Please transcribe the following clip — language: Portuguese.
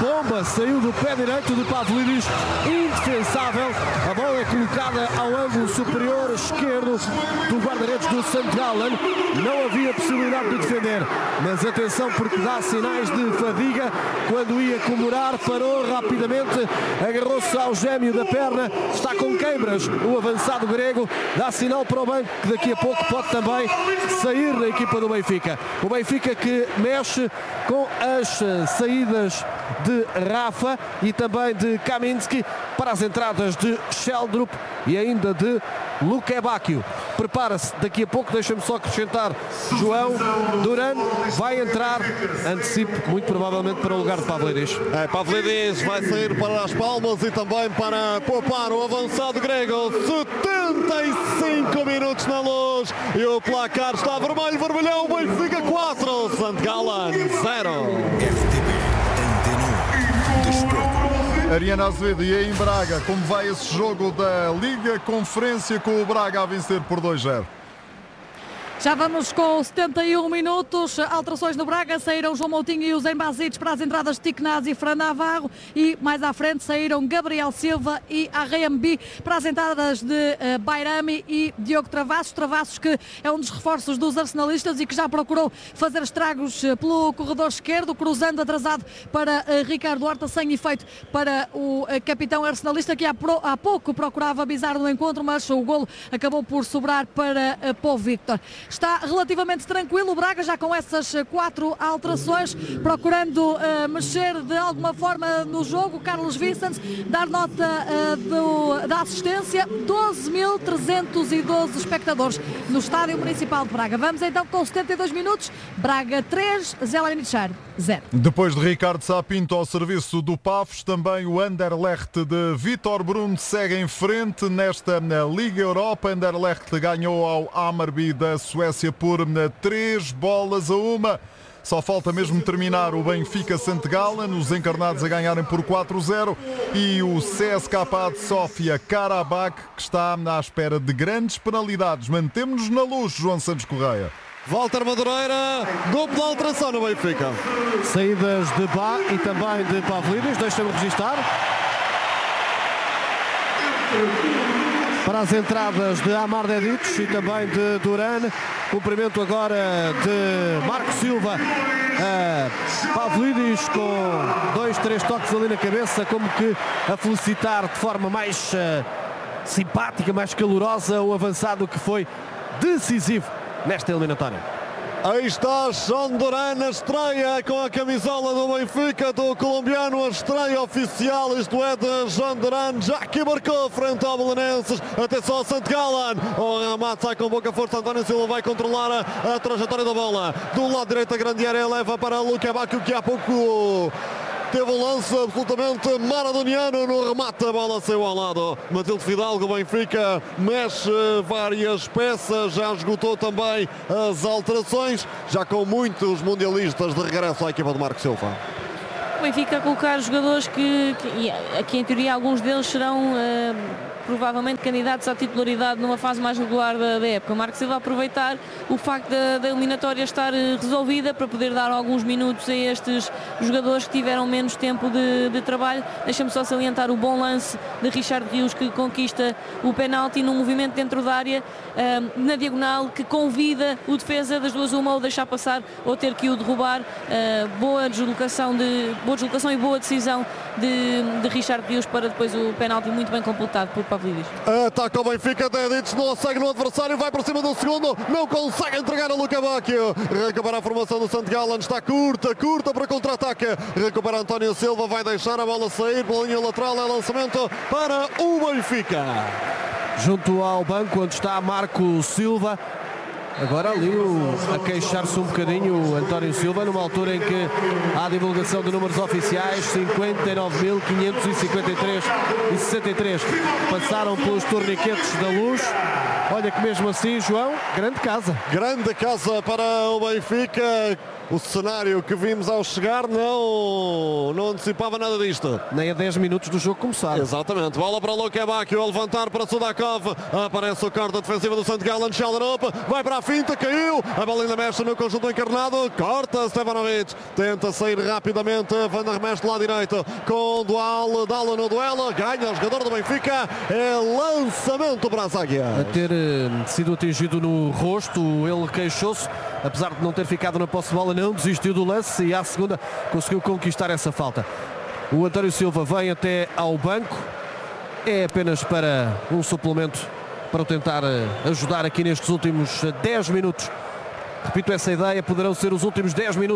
bomba saiu do pé direito de Pavlidis, indefensável. A bola é colocada ao ângulo superior esquerdo do guarda-redes do St. Gallen. Não havia possibilidade de defender, mas atenção, porque dá sinais de fadiga. Quando ia comemorar, parou rapidamente, agarrou-se ao gêmeo da perna, está com queimbras o avançado grego, dá sinal para o banco que daqui a pouco pode também sair da equipa do Benfica. O Benfica que mexe com as saídas de Rafa e também de Kaminski para as entradas de Sheldrup e ainda de Luque Bacchio. Prepara-se daqui a pouco, deixa-me só acrescentar, João Duran vai entrar, antecipo muito provavelmente para o lugar de Pavlidis. Pavlidis vai sair para as palmas e também para poupar o avançado grego. 75 minutos na Luz e o placar está vermelho, vermelhão. Benfica 4, St. Gallen 0. Ariana Azevedo, e aí em Braga, como vai esse jogo da Liga Conferência com o Braga a vencer por 2-0? Já vamos com 71 minutos, alterações no Braga, saíram João Moutinho e os Embasites para as entradas de Tiknaz e Fran Navarro, e mais à frente saíram Gabriel Silva e Arrembi para as entradas de Bairami e Diogo Travassos que é um dos reforços dos arsenalistas e que já procurou fazer estragos pelo corredor esquerdo, cruzando atrasado para Ricardo Horta, sem efeito para o capitão arsenalista, que há pouco procurava bizar no encontro, mas o golo acabou por sobrar para Paul Victor. Está relativamente tranquilo o Braga, já com essas 4 alterações, procurando mexer de alguma forma no jogo. Carlos Vicens, dar nota da assistência, 12.312 espectadores no Estádio Municipal de Braga. Vamos então com 72 minutos, Braga 3, Zelenichar 0. Depois de Ricardo Sapinto ao serviço do Pafos, também o Anderlecht de Vítor Bruno segue em frente nesta Liga Europa. Anderlecht ganhou ao Hammarby da Suécia por 3-1. Só falta mesmo terminar o Benfica St. Gallen, os encarnados a ganharem por 4-0, e o CSKA de Sofia Karabakh, que está à espera de grandes penalidades. Mantemos-nos na Luz, João Santos Correia. Walter Madureira, dupla alteração no Benfica. Saídas de Bá e também de Pavlidis, deixa-me registar. Para as entradas de Amar Dedic e também de Duran. Cumprimento agora de Marco Silva a Pavlidis, com 2-3 toques ali na cabeça, como que a felicitar de forma mais simpática, mais calorosa o avançado que foi decisivo nesta eliminatória. Aí está João Duran, a estreia com a camisola do Benfica, do colombiano, a estreia oficial, isto é, de João Duran, já que marcou frente ao Belenenses. Atenção ao St. Gallen, o remate sai com pouca força, António Silva vai controlar a trajetória da bola. Do lado direito a grande área, leva para Luque Bacchio, que há pouco teve um lance absolutamente maradoniano no remate, a bola saiu ao lado. Matilde Fidalgo, Benfica mexe várias peças, já esgotou também as alterações, já com muitos mundialistas de regresso à equipa de Marco Silva. O Benfica a colocar jogadores que aqui em teoria alguns deles serão provavelmente candidatos à titularidade numa fase mais regular da época. O Marco Silva a aproveitar o facto da eliminatória estar resolvida para poder dar alguns minutos a estes jogadores que tiveram menos tempo de trabalho. Deixa-me só salientar o bom lance de Richard Rios, que conquista o penalti num movimento dentro da área, na diagonal, que convida o defesa das duas uma, ou deixar passar ou ter que o derrubar. Boa deslocação e boa decisão de Richard Rios para depois o penalti muito bem completado por Pavlidis. Ataca o Benfica, Dedic não segue no adversário, vai para cima do segundo, não consegue entregar a Luque Bacchio. Recupera a formação do St. Gallen, está curta para contra-ataque. Recupera António Silva, vai deixar a bola sair pela linha lateral, é lançamento para o Benfica. Junto ao banco onde está Marco Silva, agora ali a queixar-se um bocadinho o António Silva, numa altura em que há a divulgação de números oficiais, 59.553,63 passaram pelos torniquetes da Luz. Olha que mesmo assim, João, grande casa. Grande casa para o Benfica. O cenário que vimos ao chegar não antecipava nada disto. Nem a 10 minutos do jogo começar. Exatamente, bola para Luka Bacchio, a levantar para Sudakov, aparece o corte defensiva do St. Gallen, Sheldon vai para a finta, caiu, a bola ainda mexe no conjunto encarnado, corta Stevanovic, tenta sair rapidamente, Van der Mesch do lado direito, com Dual, Dalo no duelo, ganha o jogador do Benfica, é lançamento para a zaga. A ter sido atingido no rosto, ele queixou-se, apesar de não ter ficado na posse de bola, não desistiu do lance e à segunda conseguiu conquistar essa falta. O António Silva vem até ao banco, é apenas para um suplemento para o tentar ajudar aqui nestes últimos 10 minutos. Repito essa ideia, poderão ser os últimos 10 minutos.